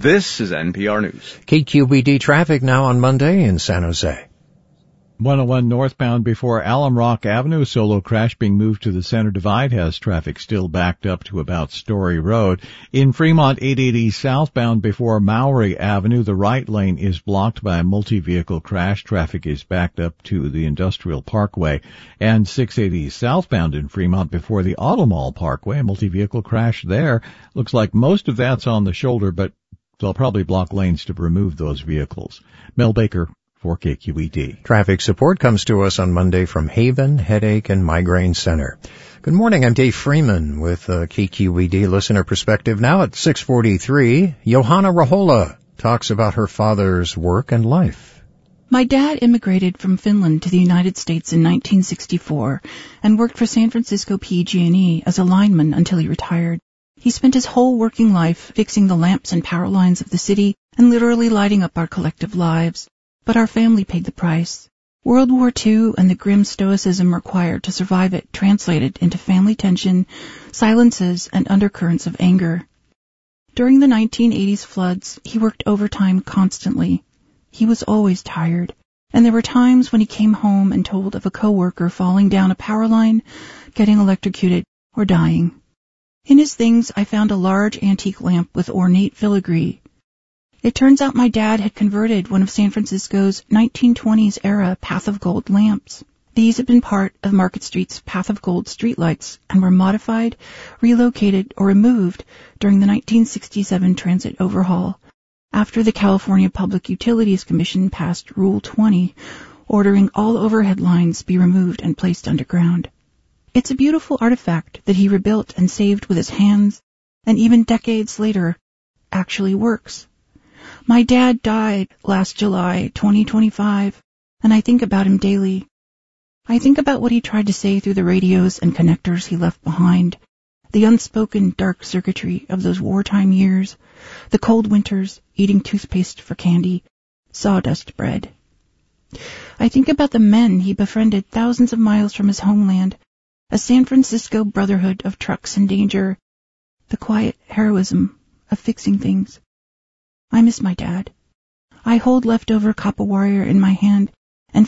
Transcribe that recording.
This is NPR News. KQED traffic now on Monday in San Jose. 101 northbound before Alum Rock Avenue, solo crash being moved to the center divide, has traffic still backed up to about Story Road. In Fremont, 880 southbound before Maury Avenue, the right lane is blocked by a multi-vehicle crash. Traffic is backed up to the Industrial Parkway. And 680 southbound in Fremont before the Auto Mall Parkway, a multi-vehicle crash there. Looks like most of that's on the shoulder, but they'll probably block lanes to remove those vehicles. Mel Baker for KQED. Traffic support comes to us on Monday from Haven Headache and Migraine Center. Good morning, I'm Dave Freeman with KQED Listener Perspective. Now at 6:43, Johanna Rahola talks about her father's work and life. My dad immigrated from Finland to the United States in 1964 and worked for San Francisco PG&E as a lineman until he retired. He spent his whole working life fixing the lamps and power lines of the city and literally lighting up our collective lives. But our family paid the price. World War II and the grim stoicism required to survive it translated into family tension, silences, and undercurrents of anger. During the 1980s floods, he worked overtime constantly. He was always tired, and there were times when he came home and told of a coworker falling down a power line, getting electrocuted, or dying. In his things, I found a large antique lamp with ornate filigree. It turns out my dad had converted one of San Francisco's 1920s-era Path of Gold lamps. These had been part of Market Street's Path of Gold streetlights and were modified, relocated, or removed during the 1967 transit overhaul, after the California Public Utilities Commission passed Rule 20, ordering all overhead lines be removed and placed underground. It's a beautiful artifact that he rebuilt and saved with his hands, and even decades later, actually works. My dad died last July, 2025, and I think about him daily. I think about what he tried to say through the radios and connectors he left behind, the unspoken dark circuitry of those wartime years, the cold winters, eating toothpaste for candy, sawdust bread. I think about the men he befriended thousands of miles from his homeland, a San Francisco brotherhood of trucks in danger, the quiet heroism of fixing things. I miss my dad. I hold leftover Kappa Warrior in my hand